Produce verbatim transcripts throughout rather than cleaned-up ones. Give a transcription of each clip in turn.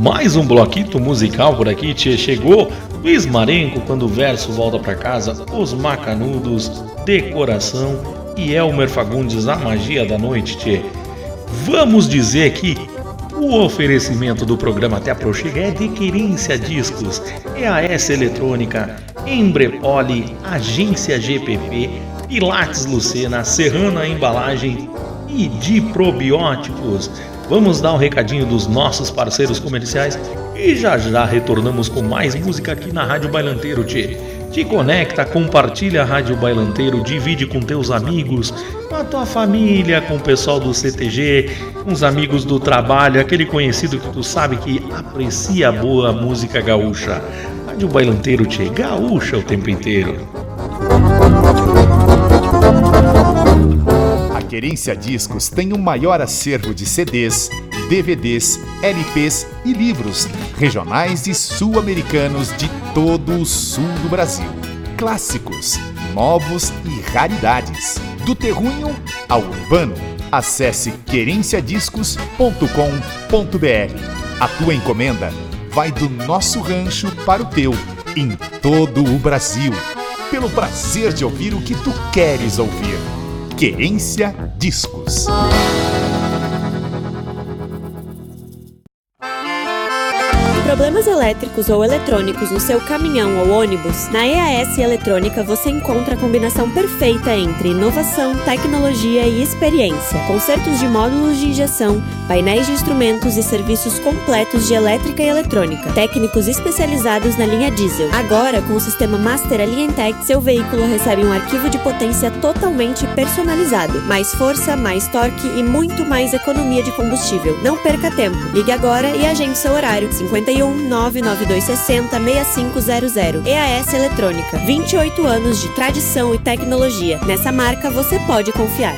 mais um bloquito musical por aqui, tchê. Chegou Luiz Marenco, quando o verso volta pra casa, Os Macanudos, Decoração e Elmer Fagundes, A Magia da Noite, tchê. Vamos dizer que o oferecimento do programa Até Aproxega é de Querência Discos, E A S Eletrônica, Embrepoli, Agência G P P, Pilates Lucena, Serrana Embalagem e de Probióticos. Vamos dar um recadinho dos nossos parceiros comerciais e já já retornamos com mais música aqui na Rádio Bailanteiro, tchê. Te conecta, compartilha a Rádio Bailanteiro, divide com teus amigos, com a tua família, com o pessoal do C T G, com os amigos do trabalho, aquele conhecido que tu sabe que aprecia a boa música gaúcha. Rádio Bailanteiro, tchê, gaúcha o tempo inteiro. A Querência Discos tem o maior acervo de C Ds, D V Ds, L Ps e livros regionais e sul-americanos de todo o sul do Brasil. Clássicos, novos e raridades. Do terruinho ao urbano. Acesse querência discos ponto com ponto b r. A tua encomenda vai do nosso rancho para o teu, em todo o Brasil. Pelo prazer de ouvir o que tu queres ouvir. Querência Discos. Problemas elétricos ou eletrônicos no seu caminhão ou ônibus? Na E A S Eletrônica você encontra a combinação perfeita entre inovação, tecnologia e experiência. Consertos de módulos de injeção, painéis de instrumentos e serviços completos de elétrica e eletrônica. Técnicos especializados na linha diesel. Agora, com o sistema Master Alientec, seu veículo recebe um arquivo de potência totalmente personalizado. Mais força, mais torque e muito mais economia de combustível. Não perca tempo. Ligue agora e agende seu horário. cinquenta e um, nove nove dois seis zero, seis cinco zero zero. E A S Eletrônica. vinte e oito anos de tradição e tecnologia. Nessa marca você pode confiar.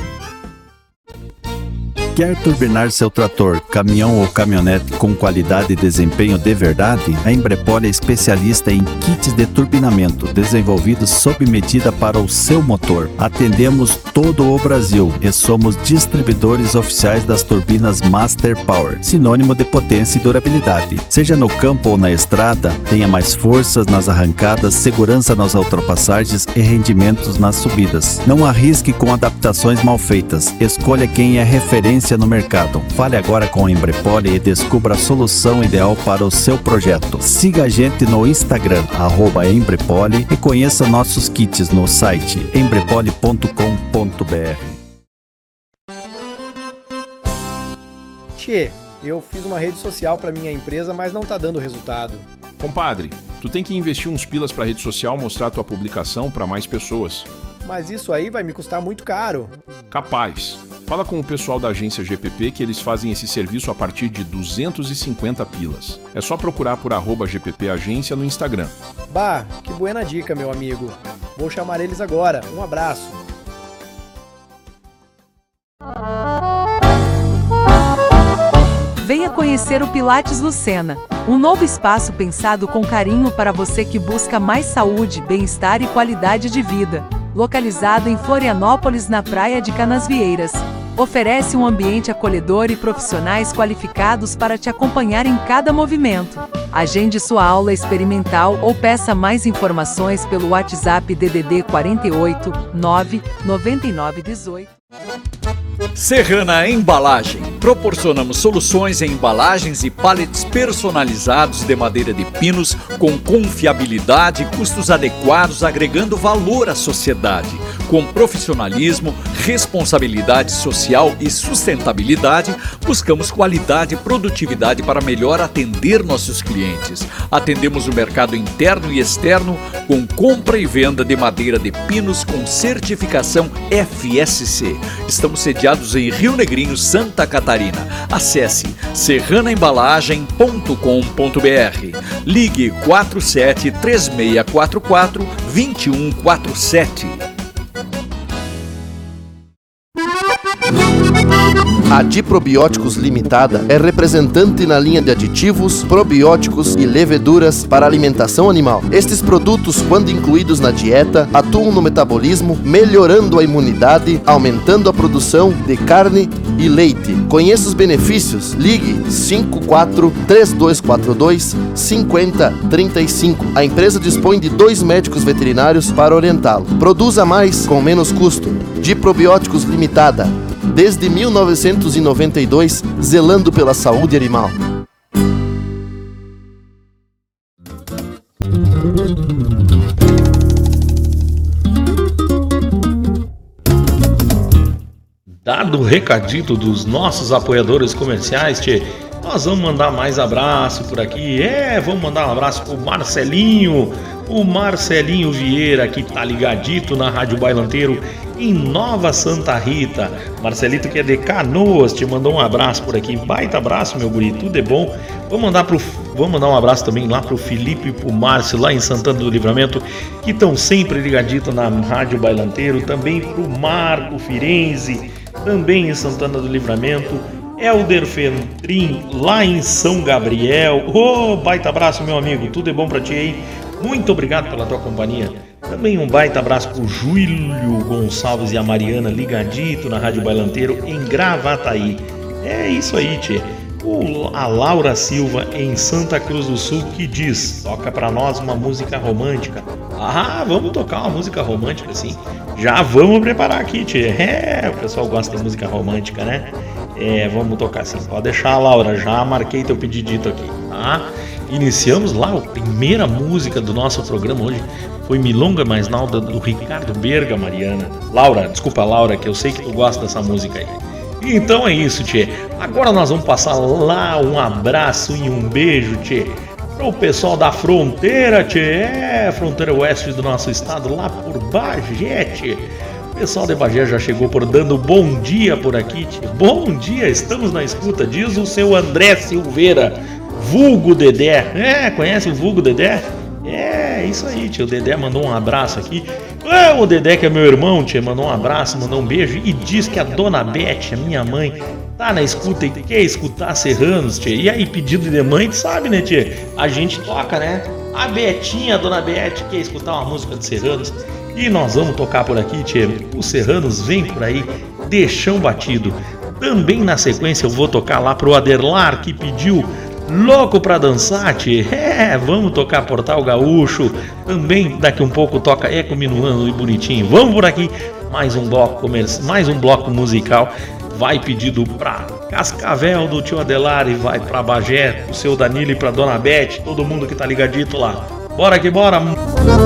Quer turbinar seu trator, caminhão ou caminhonete com qualidade e desempenho de verdade? A Embrepoli é especialista em kits de turbinamento, desenvolvidos sob medida para o seu motor. Atendemos todo o Brasil e somos distribuidores oficiais das turbinas Master Power, sinônimo de potência e durabilidade. Seja no campo ou na estrada, tenha mais forças nas arrancadas, segurança nas ultrapassagens e rendimentos nas subidas. Não arrisque com adaptações mal feitas. Escolha quem é referência no mercado. Fale agora com a Embrepoli e descubra a solução ideal para o seu projeto. Siga a gente no Instagram, arroba Embrepoli, e conheça nossos kits no site embrepoli ponto com ponto b r. Tchê, eu fiz uma rede social para minha empresa, mas não tá dando resultado. Compadre, tu tem que investir uns pilas pra rede social, mostrar tua publicação para mais pessoas. Mas isso aí vai me custar muito caro. Capaz. Fala com o pessoal da agência G P P que eles fazem esse serviço a partir de duzentos e cinquenta pilas. É só procurar por arroba G P P Agência no Instagram. Bah, que buena dica, meu amigo. Vou chamar eles agora. Um abraço. Venha conhecer o Pilates Lucena, um novo espaço pensado com carinho para você que busca mais saúde, bem-estar e qualidade de vida. Localizado em Florianópolis, na Praia de Canasvieiras. Oferece um ambiente acolhedor e profissionais qualificados para te acompanhar em cada movimento. Agende sua aula experimental ou peça mais informações pelo WhatsApp D D D quarenta e oito, nove noventa e nove dezoito. Serrana Embalagem. Proporcionamos soluções em embalagens e pallets personalizados de madeira de pinos com confiabilidade e custos adequados, agregando valor à sociedade. Com profissionalismo, responsabilidade social e sustentabilidade, buscamos qualidade e produtividade para melhor atender nossos clientes. Atendemos o mercado interno e externo com compra e venda de madeira de pinos com certificação F S C. Estamos sediados em Rio Negrinho, Santa Catarina. Acesse serrana embalagem ponto com ponto b r. Ligue quatro sete três seis quatro quatro dois um quatro sete. A Diprobióticos Limitada é representante na linha de aditivos, probióticos e leveduras para alimentação animal. Estes produtos, quando incluídos na dieta, atuam no metabolismo, melhorando a imunidade, aumentando a produção de carne e leite. Conheça os benefícios. Ligue cinco quatro três dois quatro dois cinco zero três cinco. A empresa dispõe de dois médicos veterinários para orientá-lo. Produza mais com menos custo. Diprobióticos Limitada. Desde mil novecentos e noventa e dois, zelando pela saúde animal. Dado o recadito dos nossos apoiadores comerciais, tchê, nós vamos mandar mais abraço por aqui. É, vamos mandar um abraço pro Marcelinho, o Marcelinho Vieira, que tá ligadito na Rádio Bailanteiro em Nova Santa Rita. Marcelito, que é de Canoas, te mandou um abraço por aqui. Baita abraço, meu guri, tudo é bom. Vamos mandar, pro, vamos mandar um abraço também lá pro Felipe e pro Márcio, lá em Santana do Livramento, que estão sempre ligaditos na Rádio Bailanteiro. Também pro Marco Firenze, também em Santana do Livramento. Helder Fentrin, lá em São Gabriel. Ô, oh, baita abraço, meu amigo, tudo é bom pra ti aí. Muito obrigado pela tua companhia. Também um baita abraço pro Júlio Gonçalves e a Mariana ligadito na Rádio Bailanteiro em Gravataí. É isso aí, tchê. O, a Laura Silva em Santa Cruz do Sul, que diz: toca pra nós uma música romântica. Ah, vamos tocar uma música romântica, sim. Já vamos preparar aqui, tchê. É, o pessoal gosta de música romântica, né? É, vamos tocar sim. Pode deixar, Laura, já marquei teu pedidito aqui, tá? Iniciamos lá a primeira música do nosso programa hoje. Foi Milonga Mais Nalda, do Ricardo Berga, Mariana. Laura, desculpa, Laura, que eu sei que tu gosta dessa música aí. Então é isso, tchê. Agora nós vamos passar lá um abraço e um beijo, tchê, pro pessoal da fronteira, tchê. É, fronteira oeste do nosso estado, lá por Bagé, tchê. O pessoal de Bagé já chegou por dando bom dia por aqui, tchê. Bom dia, estamos na escuta, diz o seu André Silveira, vulgo Dedé. É, conhece o vulgo Dedé? É, isso aí, tio. O Dedé mandou um abraço aqui. É, o Dedé, que é meu irmão, tio, mandou um abraço, mandou um beijo e diz que a dona Bete, a minha mãe, tá na escuta e quer escutar Serranos, tio. E aí, pedido de mãe, tu sabe, né, tio? A gente toca, né? A Betinha, a dona Bete, quer escutar uma música de Serranos. E nós vamos tocar por aqui, tio. Os Serranos vêm por aí, de chão batido. Também na sequência eu vou tocar lá pro Aderlar, que pediu Louco pra Dançar, tchê. É, vamos tocar Portal Gaúcho. Também daqui um pouco toca Eco Minuano e Bonitinho. Vamos por aqui, mais um bloco comerci... mais um bloco musical. Vai pedido pra Cascavel do tio Adelar e vai pra Bagé, o seu Danilo e pra dona Bete, todo mundo que tá ligadito lá. Bora que bora!